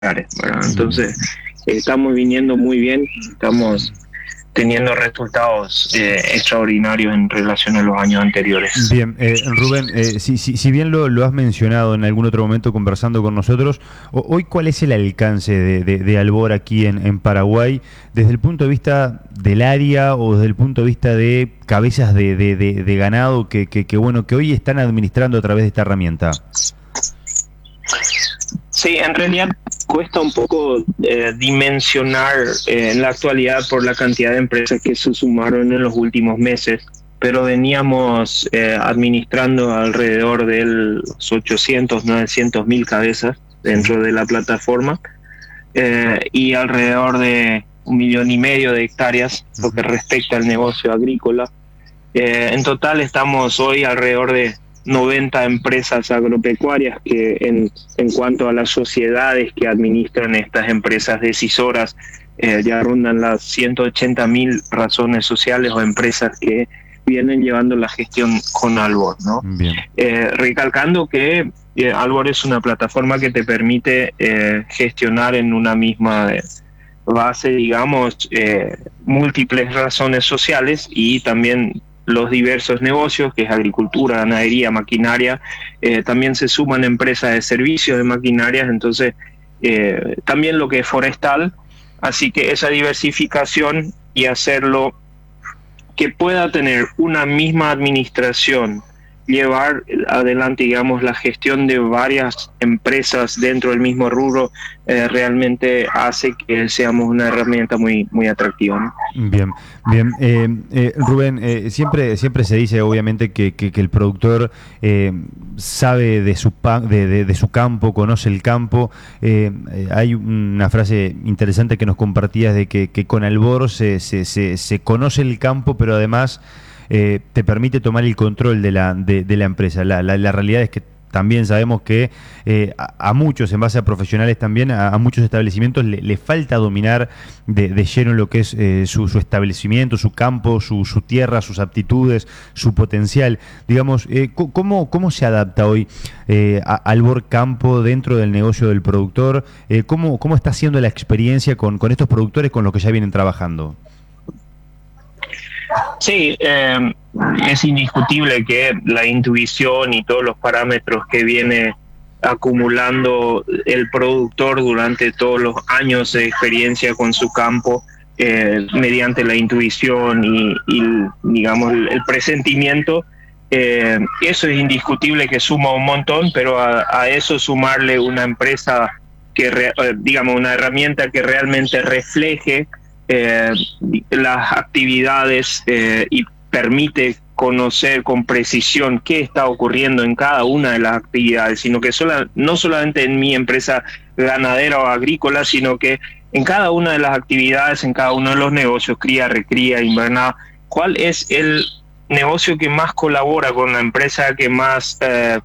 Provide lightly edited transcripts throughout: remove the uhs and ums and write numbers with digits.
¿verdad? Entonces, estamos viniendo muy bien, estamos teniendo resultados extraordinarios en relación a los años anteriores. Bien, Rubén, si bien lo has mencionado en algún otro momento conversando con nosotros, hoy ¿cuál es el alcance de Albor aquí en Paraguay desde el punto de vista del área o desde el punto de vista de cabezas de ganado bueno, que hoy están administrando a través de esta herramienta? Sí, en realidad cuesta un poco dimensionar en la actualidad por la cantidad de empresas que se sumaron en los últimos meses, pero veníamos administrando alrededor de los 800, 900 mil cabezas dentro de la plataforma y alrededor de 1,5 millones de hectáreas, lo que respecta al negocio agrícola. En total estamos hoy alrededor de 90 empresas agropecuarias que en cuanto a las sociedades que administran estas empresas decisoras ya rondan las 180.000 razones sociales o empresas que vienen llevando la gestión con Albor, ¿no? Recalcando que Albor es una plataforma que te permite gestionar en una misma base, digamos, múltiples razones sociales y también los diversos negocios, que es agricultura, ganadería, maquinaria, también se suman empresas de servicios de maquinarias, entonces también lo que es forestal, así que esa diversificación y hacerlo que pueda tener una misma administración, llevar adelante, digamos, la gestión de varias empresas dentro del mismo rubro, realmente hace que seamos una herramienta muy, muy atractiva, ¿no? Bien. Rubén, siempre se dice obviamente que el productor sabe de su campo, conoce el campo. Hay una frase interesante que nos compartías de que con Albor se conoce el campo, pero además te permite tomar el control de la empresa. La realidad es que también sabemos que a muchos, en base a profesionales también, a muchos establecimientos le falta dominar de lleno lo que es su establecimiento, su campo, su tierra, sus aptitudes, su potencial. Digamos, ¿cómo se adapta hoy Albor Campo dentro del negocio del productor? ¿Cómo está siendo la experiencia con estos productores con los que ya vienen trabajando? Sí, es indiscutible que la intuición y todos los parámetros que viene acumulando el productor durante todos los años de experiencia con su campo, mediante la intuición y digamos, el presentimiento, eso es indiscutible que suma un montón, pero a eso sumarle una empresa digamos, una herramienta que realmente refleje las actividades y permite conocer con precisión qué está ocurriendo en cada una de las actividades, sino que no solamente en mi empresa ganadera o agrícola, sino que en cada una de las actividades, en cada uno de los negocios, cría, recría, invernada, cuál es el negocio que más colabora con la empresa, que más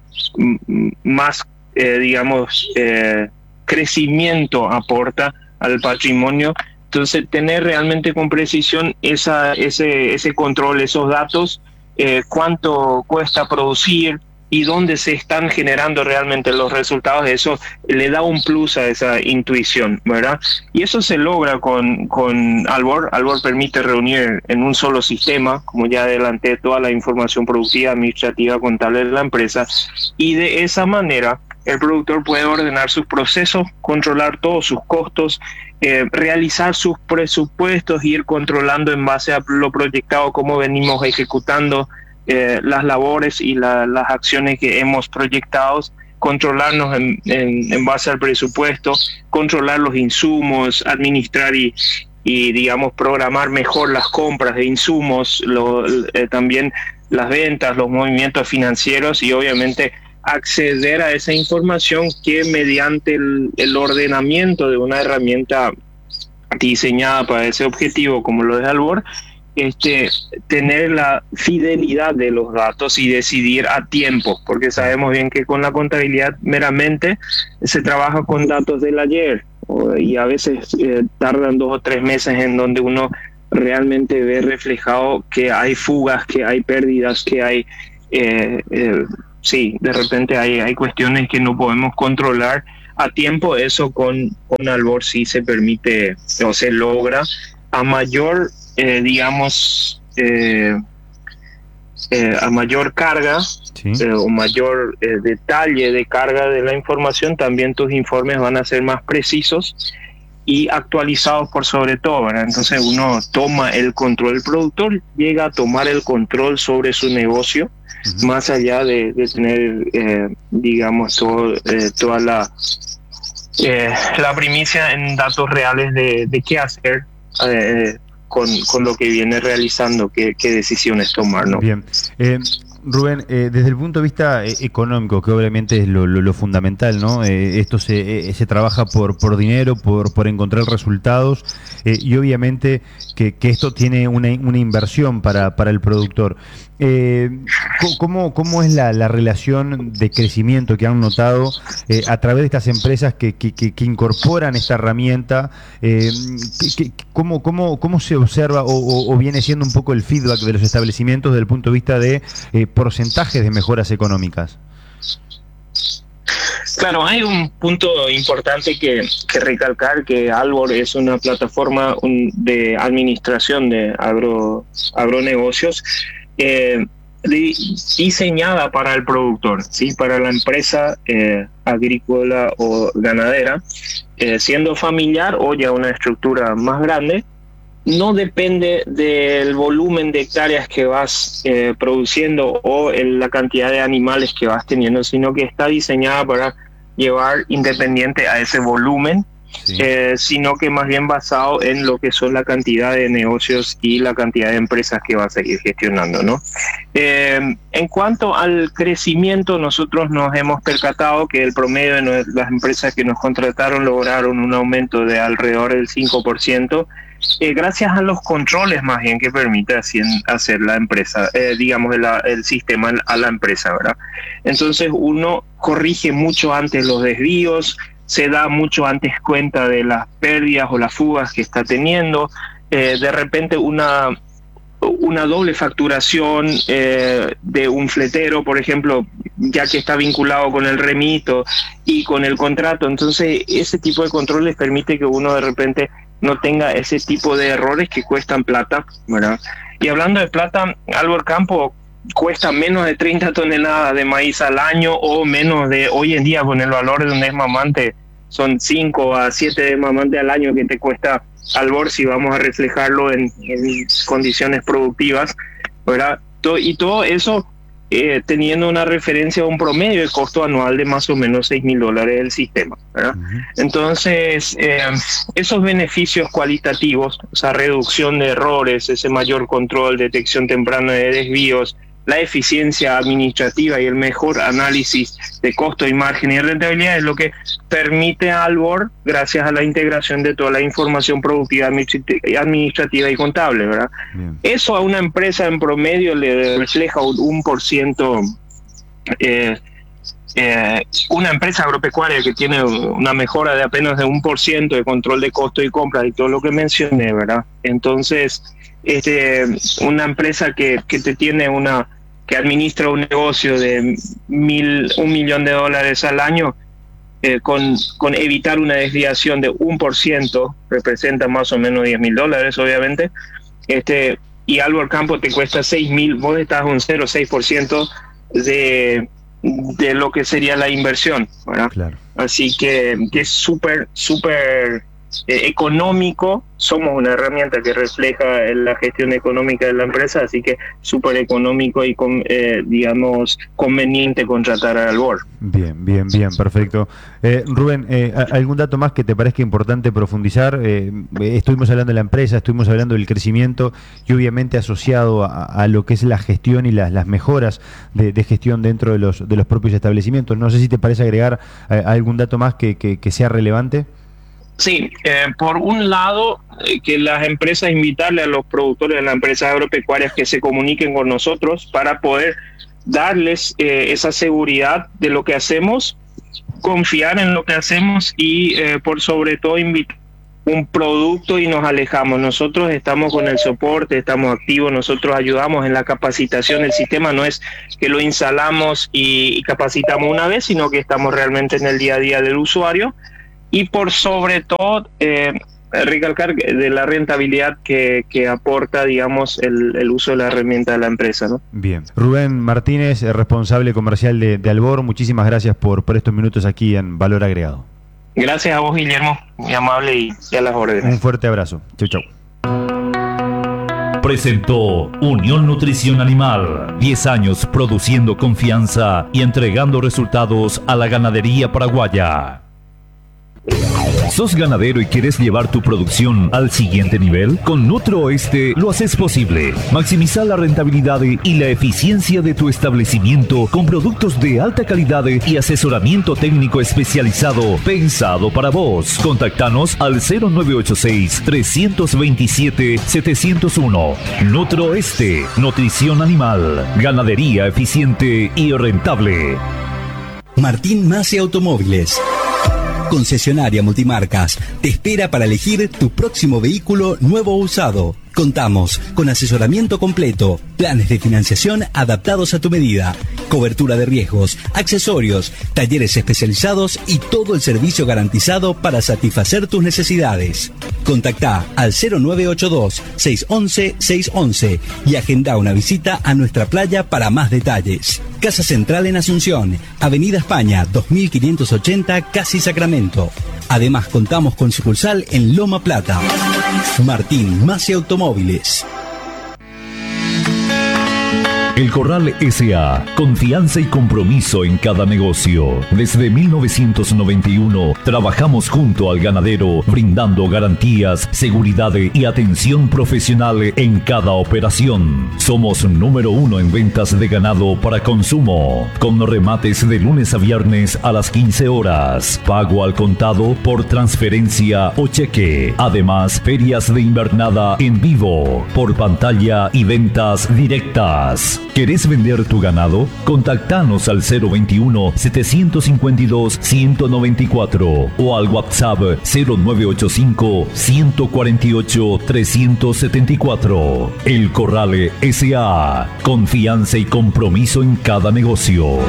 digamos, crecimiento aporta al patrimonio. Entonces, tener realmente con precisión ese control, esos datos, cuánto cuesta producir y dónde se están generando realmente los resultados, eso le da un plus a esa intuición, ¿verdad? Y eso se logra con Albor. Albor permite reunir en un solo sistema, como ya adelanté, toda la información productiva, administrativa, contable de la empresa, y de esa manera el productor puede ordenar sus procesos, controlar todos sus costos, realizar sus presupuestos, ir controlando en base a lo proyectado cómo venimos ejecutando las labores y las acciones que hemos proyectado, controlarnos en base al presupuesto, controlar los insumos, administrar y digamos programar mejor las compras de insumos, también las ventas, los movimientos financieros y obviamente acceder a esa información que mediante el ordenamiento de una herramienta diseñada para ese objetivo como lo es Albor, tener la fidelidad de los datos y decidir a tiempo, porque sabemos bien que con la contabilidad meramente se trabaja con datos del ayer y a veces tardan 2 o 3 meses en donde uno realmente ve reflejado que hay fugas, que hay pérdidas, que hay sí, de repente hay cuestiones que no podemos controlar a tiempo, eso con Albor sí se permite o se logra a mayor, a mayor carga, Sí. o mayor detalle de carga de la información, también tus informes van a ser más precisos y actualizados por sobre todo, ¿verdad? Entonces uno toma el control, el productor llega a tomar el control sobre su negocio, más allá de tener, digamos, toda la primicia en datos reales de qué hacer con lo que viene realizando, qué decisiones tomar, ¿no? Bien. Rubén, desde el punto de vista económico, que obviamente es lo fundamental, ¿no? Esto se trabaja por dinero, por encontrar resultados, y obviamente que esto tiene una inversión para el productor. ¿Cómo es la relación de crecimiento que han notado a través de estas empresas que incorporan esta herramienta? ¿Cómo se observa o viene siendo un poco el feedback de los establecimientos desde el punto de vista de porcentajes de mejoras económicas? Claro, hay un punto importante que recalcar, que Albor es una plataforma de administración de agronegocios diseñada para el productor, ¿sí? Para la empresa agrícola o ganadera, siendo familiar o ya una estructura más grande. No depende del volumen de hectáreas que vas produciendo o la cantidad de animales que vas teniendo, sino que está diseñada para llevar independiente a ese volumen, sí. Sino que más bien basado en lo que son la cantidad de negocios y la cantidad de empresas que vas a ir gestionando, ¿no? En cuanto al crecimiento, nosotros nos hemos percatado que el promedio de las empresas que nos contrataron lograron un aumento de alrededor del 5%, gracias a los controles más bien que permite hacer la empresa, digamos el sistema a la empresa, ¿verdad? Entonces uno corrige mucho antes los desvíos, se da mucho antes cuenta de las pérdidas o las fugas que está teniendo, de repente una doble facturación de un fletero, por ejemplo, ya que está vinculado con el remito y con el contrato. Entonces ese tipo de controles permite que uno de repente no tenga ese tipo de errores que cuestan plata, ¿verdad? Y hablando de plata, Albor Campo cuesta menos de 30 toneladas de maíz al año, o menos de, hoy en día con el valor de un desmamante, son 5 a 7 desmamantes al año que te cuesta Albor, si vamos a reflejarlo en condiciones productivas, ¿verdad? Y todo eso teniendo una referencia a un promedio de costo anual de más o menos $6,000 del sistema, ¿verdad? Entonces, esos beneficios cualitativos, esa reducción de errores, ese mayor control, detección temprana de desvíos, la eficiencia administrativa y el mejor análisis de costo y margen y rentabilidad es lo que permite a Albor, gracias a la integración de toda la información productiva, administrativa y contable, ¿verdad? Bien. Eso a una empresa en promedio le refleja un 1%, una empresa agropecuaria que tiene una mejora de apenas de 1% de control de costo y compra y todo lo que mencioné, ¿verdad? Entonces, una empresa que te tiene que administra un negocio de $1 millón al año, con evitar una desviación de 1%, representa más o menos $10,000, obviamente, y Albor Campo te cuesta 6,000, vos estás un 0,6% de lo que sería la inversión, ¿verdad? Claro. Así que es súper económico. Somos una herramienta que refleja la gestión económica de la empresa, así que súper económico y digamos conveniente contratar a Albor. Bien, perfecto. Rubén, ¿algún dato más que te parezca importante profundizar? Estuvimos hablando de la empresa, estuvimos hablando del crecimiento y obviamente asociado a lo que es la gestión y las mejoras de gestión dentro de los propios establecimientos. No sé si te parece agregar algún dato más que sea relevante. Sí, por un lado, que las empresas, invitarle a los productores de las empresas agropecuarias que se comuniquen con nosotros para poder darles esa seguridad de lo que hacemos, confiar en lo que hacemos y por sobre todo invitar un producto y nos alejamos. Nosotros estamos con el soporte, estamos activos, nosotros ayudamos en la capacitación. El sistema no es que lo instalamos y capacitamos una vez, sino que estamos realmente en el día a día del usuario, y por sobre todo recalcar de la rentabilidad que aporta, digamos, el uso de la herramienta de la empresa, ¿no? Bien. Rubén Martínez, responsable comercial de Albor, muchísimas gracias por estos minutos aquí en Valor Agregado. Gracias a vos, Guillermo, muy amable y a las órdenes. Un fuerte abrazo. Chau, chau. Presentó Unión Nutrición Animal, 10 años produciendo confianza y entregando resultados a la ganadería paraguaya. ¿Sos ganadero y quieres llevar tu producción al siguiente nivel? Con NutroOeste lo haces posible. Maximiza la rentabilidad y la eficiencia de tu establecimiento con productos de alta calidad y asesoramiento técnico especializado pensado para vos. Contactanos al 0986-327-701. NutroOeste, nutrición animal, ganadería eficiente y rentable. Martín Masse Automóviles, concesionaria multimarcas, te espera para elegir tu próximo vehículo nuevo o usado. Contamos con asesoramiento completo, planes de financiación adaptados a tu medida, cobertura de riesgos, accesorios, talleres especializados y todo el servicio garantizado para satisfacer tus necesidades. Contactá al 0982-611-611 y agenda una visita a nuestra playa para más detalles. Casa Central en Asunción, Avenida España 2580, Casi Sacramento. Además contamos con sucursal en Loma Plata. Martín Masse Automóviles. El Corral S.A. Confianza y compromiso en cada negocio. Desde 1991 trabajamos junto al ganadero, brindando garantías, seguridad y atención profesional en cada operación. Somos número 1 en ventas de ganado para consumo, con remates de lunes a viernes a las 15 horas. Pago al contado por transferencia o cheque. Además, ferias de invernada en vivo, por pantalla y ventas directas. ¿Querés vender tu ganado? Contactanos al 021-752-194 o al WhatsApp 0985-148-374. El Corral S.A. Confianza y compromiso en cada negocio.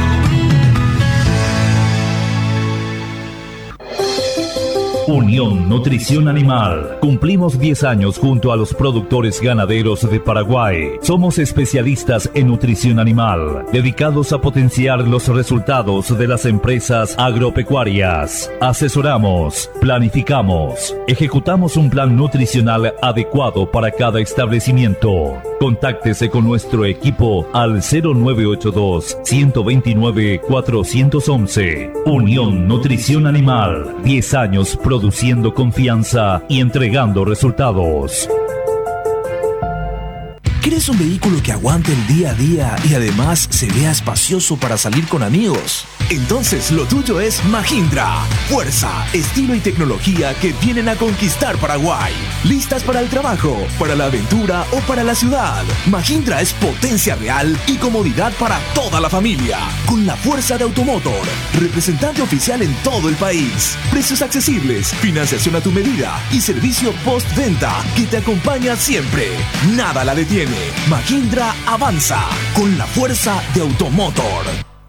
Unión Nutrición Animal. Cumplimos 10 años junto a los productores ganaderos de Paraguay. Somos especialistas en nutrición animal, dedicados a potenciar los resultados de las empresas agropecuarias. Asesoramos, planificamos, ejecutamos un plan nutricional adecuado para cada establecimiento. Contáctese con nuestro equipo al 0982-129-411. Unión Nutrición Animal. 10 años produciendo confianza y entregando resultados. ¿Quieres un vehículo que aguante el día a día y además se vea espacioso para salir con amigos? Entonces lo tuyo es Mahindra. Fuerza, estilo y tecnología que vienen a conquistar Paraguay. ¿Listas para el trabajo, para la aventura o para la ciudad? Mahindra es potencia real y comodidad para toda la familia. Con la fuerza de Automotor, representante oficial en todo el país. Precios accesibles, financiación a tu medida y servicio postventa que te acompaña siempre. Nada la detiene. Mahindra avanza con la fuerza de Automotor.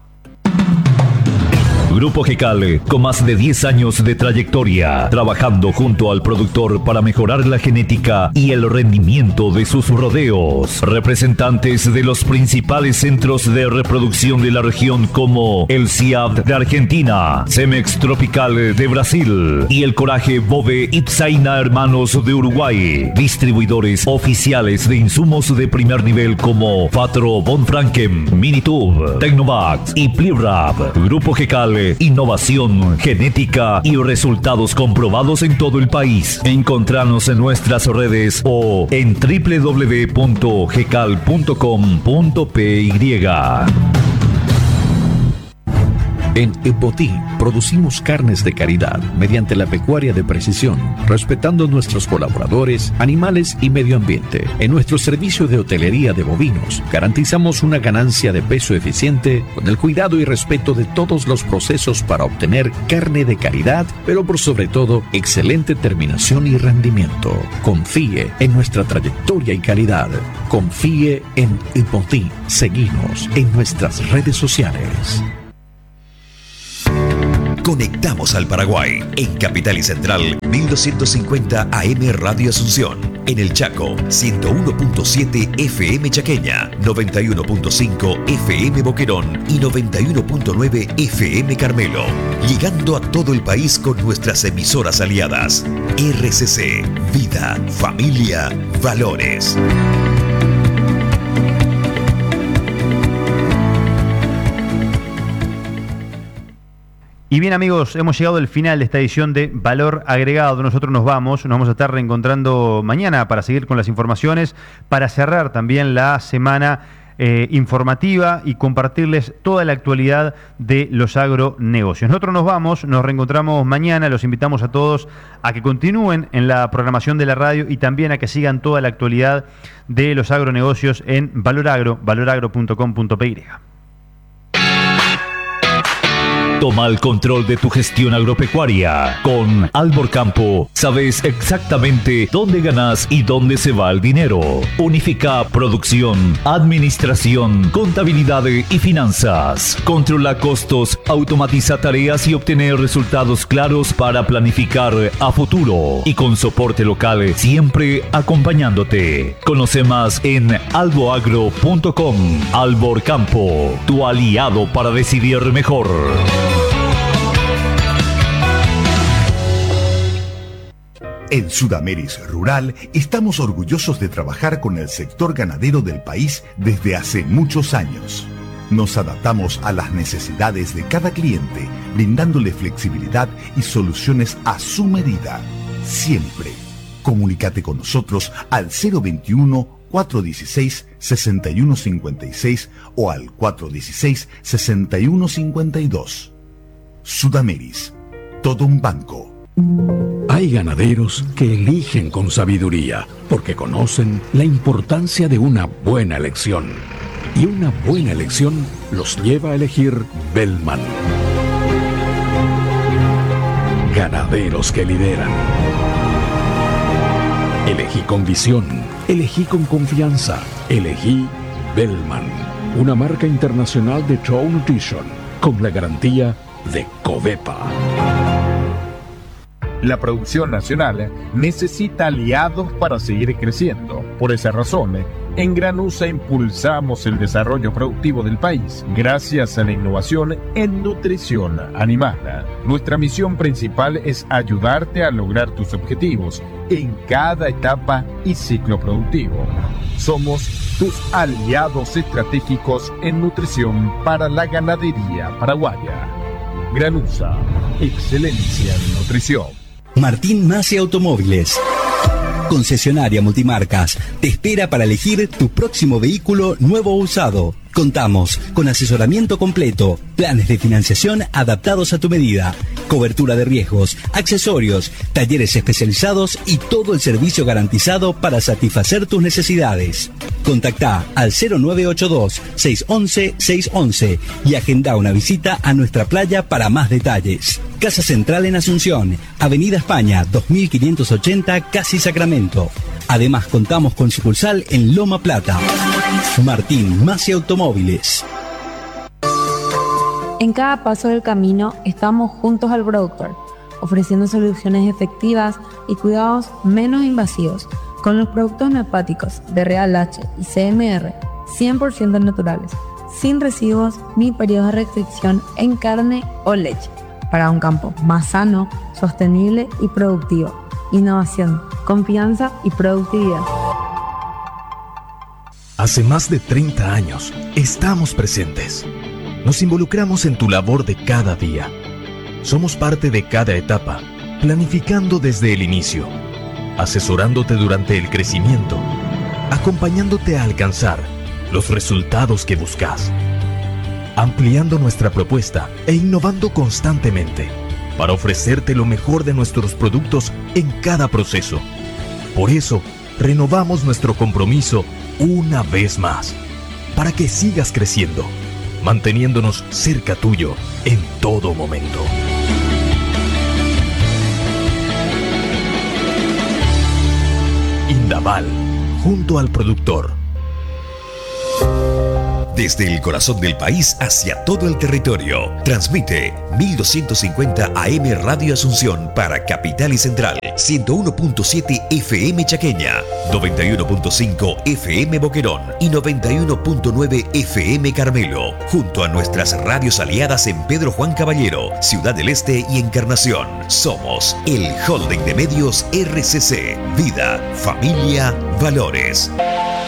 Grupo GECAL, con más de 10 años de trayectoria, trabajando junto al productor para mejorar la genética y el rendimiento de sus rodeos. Representantes de los principales centros de reproducción de la región como el CIAB de Argentina, Cemex Tropical de Brasil y el Coraje Bove Ipsaina Hermanos de Uruguay. Distribuidores oficiales de insumos de primer nivel como Fatro Von Franken, Minitube, Tecnovax y Plirap. Grupo GECAL, innovación, genética y resultados comprobados en todo el país. Encontranos en nuestras redes o en www.gecal.com.py. En Epotí producimos carnes de calidad mediante la pecuaria de precisión, respetando nuestros colaboradores, animales y medio ambiente. En nuestro servicio de hotelería de bovinos, garantizamos una ganancia de peso eficiente con el cuidado y respeto de todos los procesos para obtener carne de calidad, pero por sobre todo, excelente terminación y rendimiento. Confíe en nuestra trayectoria y calidad. Confíe en Epotí. Seguinos en nuestras redes sociales. Conectamos al Paraguay en Capital y Central 1250 AM Radio Asunción, en el Chaco 101.7 FM Chaqueña, 91.5 FM Boquerón y 91.9 FM Carmelo, llegando a todo el país con nuestras emisoras aliadas. RCC, vida, familia, valores. Y bien, amigos, hemos llegado al final de esta edición de Valor Agregado. Nosotros nos vamos a estar reencontrando mañana para seguir con las informaciones, para cerrar también la semana informativa y compartirles toda la actualidad de los agronegocios. Nosotros nos reencontramos mañana, los invitamos a todos a que continúen en la programación de la radio y también a que sigan toda la actualidad de los agronegocios en valoragro.com.py. Toma el control de tu gestión agropecuaria. Con Albor Campo sabes exactamente dónde ganas y dónde se va el dinero. Unifica producción, administración, contabilidad y finanzas. Controla costos, automatiza tareas y obtener resultados claros para planificar a futuro. Y con soporte local siempre acompañándote. Conoce más en alboagro.com. Albor Campo, tu aliado para decidir mejor. En Sudameris Rural estamos orgullosos de trabajar con el sector ganadero del país desde hace muchos años. Nos adaptamos a las necesidades de cada cliente, brindándole flexibilidad y soluciones a su medida. Siempre. Comunícate con nosotros al 021-416-6156 o al 416-6152. Sudameris. Todo un banco. Hay ganaderos que eligen con sabiduría porque conocen la importancia de una buena elección. Y una buena elección los lleva a elegir Bellman. Ganaderos que lideran. Elegí con visión, elegí con confianza, elegí Bellman, una marca internacional de Trout Nutrition con la garantía de Covepa. La producción nacional necesita aliados para seguir creciendo. Por esa razón, en Granusa impulsamos el desarrollo productivo del país gracias a la innovación en nutrición animal. Nuestra misión principal es ayudarte a lograr tus objetivos en cada etapa y ciclo productivo. Somos tus aliados estratégicos en nutrición para la ganadería paraguaya. Granusa, excelencia en nutrición. Martín Masi Automóviles, concesionaria multimarcas, te espera para elegir tu próximo vehículo nuevo o usado. Contamos con asesoramiento completo, planes de financiación adaptados a tu medida, cobertura de riesgos, accesorios, talleres especializados y todo el servicio garantizado para satisfacer tus necesidades. Contactá al 0982-611-611 y agenda una visita a nuestra playa para más detalles. Casa Central en Asunción, Avenida España 2580, Casi Sacramento. Además contamos con sucursal en Loma Plata. Martín Masi Automóviles. En cada paso del camino estamos juntos al productor, ofreciendo soluciones efectivas y cuidados menos invasivos con los productos neopáticos de Real H y CMR 100% naturales, sin residuos ni periodos de restricción en carne o leche, para un campo más sano, sostenible y productivo. Innovación, confianza y productividad. Hace más de 30 años estamos presentes. Nos involucramos en tu labor de cada día. Somos parte de cada etapa, planificando desde el inicio, asesorándote durante el crecimiento, acompañándote a alcanzar los resultados que buscas. ampliando nuestra propuesta e innovando constantemente para ofrecerte lo mejor de nuestros productos en cada proceso. Por eso, renovamos nuestro compromiso una vez más, para que sigas creciendo, manteniéndonos cerca tuyo en todo momento. Indaval, junto al productor. Desde el corazón del país hacia todo el territorio, transmite 1250 AM Radio Asunción para Capital y Central, 101.7 FM Chaqueña, 91.5 FM Boquerón y 91.9 FM Carmelo, junto a nuestras radios aliadas en Pedro Juan Caballero, Ciudad del Este y Encarnación. Somos el Holding de Medios RCC, Vida, Familia, Valores.